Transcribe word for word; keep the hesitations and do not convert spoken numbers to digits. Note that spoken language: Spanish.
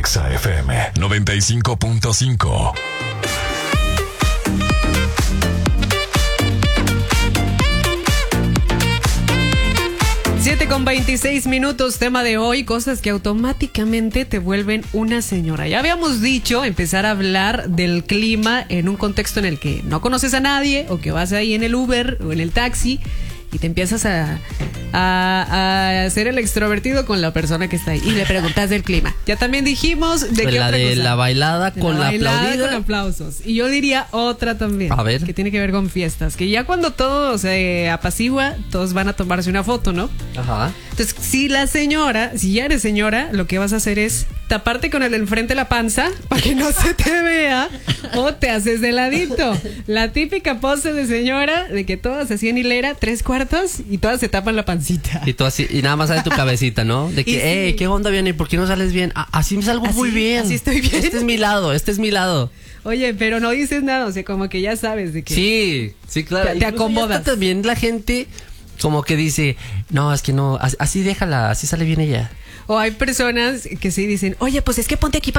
Exa F M noventa y cinco punto cinco. siete con veintiséis minutos, tema de hoy, cosas que automáticamente te vuelven una señora. Ya habíamos dicho empezar a hablar del clima en un contexto en el que no conoces a nadie o que vas ahí en el Uber o en el taxi y te empiezas a, a, a hacer el extrovertido con la persona que está ahí y le preguntas del clima. Ya también dijimos de pues qué la otra de cosa? la bailada De con la, la bailada aplaudida. con aplausos. Y yo diría otra también. A ver. Que tiene que ver con fiestas. Que ya cuando todo se apacigua, todos van a tomarse una foto, ¿no? Ajá. Entonces, si la señora, si ya eres señora, lo que vas a hacer es taparte con el enfrente la panza para que no se te vea o te haces de ladito. La típica pose de señora de que todas así en hilera, tres cuartos y todas se tapan la pancita. Y tú así, y nada más sale tu cabecita, ¿no? De Y que, sí. hey, ¿qué onda, Vianney? ¿Por qué no sales bien? Ah, así me salgo Así- muy bien. así estoy bien. Este es mi lado, este es mi lado. Oye, pero no dices nada, o sea, como que ya sabes de que... Sí, sí, claro. Te- te Incluso ya acomodas. está también la gente como que dice, no, es que no, así, así déjala, así sale bien ella. O hay personas que sí dicen, oye, pues es que ponte aquí